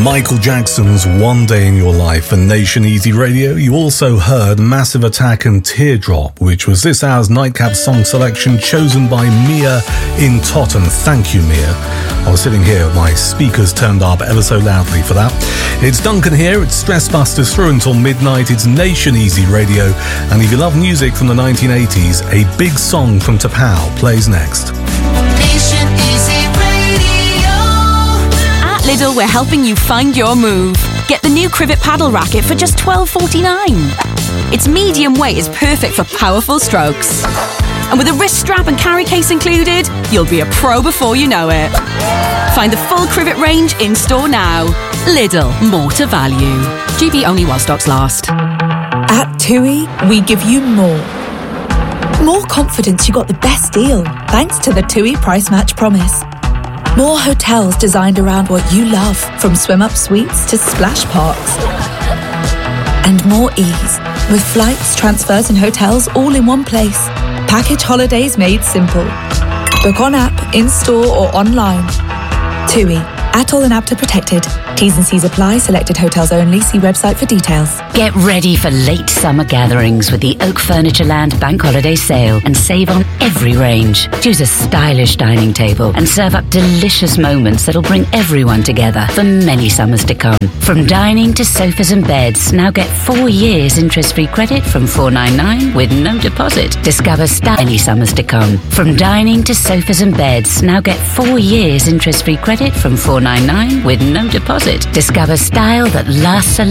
Michael Jackson's One Day in Your Life and Nation Easy Radio. You also heard Massive Attack and Teardrop, which was this hour's nightcap song selection chosen by Mia in Totten. Thank you, Mia. I was sitting here with my speakers turned up ever so loudly for that. It's Duncan here. It's Stress Busters through until midnight. It's Nation Easy Radio. And if you love music from the 1980s, a big song from Tapao plays next. Nation Easy Radio. At Lidl, we're helping you find your move. Get the new Crivet paddle racket for just $12.49. Its medium weight is perfect for powerful strokes. And with a wrist strap and carry case included, you'll be a pro before you know it. Find the full Crivet range in store now. Lidl, more to value. GB only while stocks last. At TUI, we give you more. More confidence you got the best deal, thanks to the TUI Price Match Promise. More hotels designed around what you love, from swim-up suites to splash parks. And more ease, with flights, transfers and hotels all in one place. Package holidays made simple. Book on app, in-store or online. TUI. Atoll and APTA protected. T's and C's apply. Selected hotels only. See website for details. Get ready for late summer gatherings with the Oak Furniture Land Bank Holiday Sale and save on every range. Choose a stylish dining table and serve up delicious moments that'll bring everyone together for many summers to come. From dining to sofas and beds, now get 4 years interest-free credit from $499 with no deposit. Discover any summers to come. From dining to sofas and beds, now get 4 years interest-free credit from $499 with no deposit. Discover style that lasts a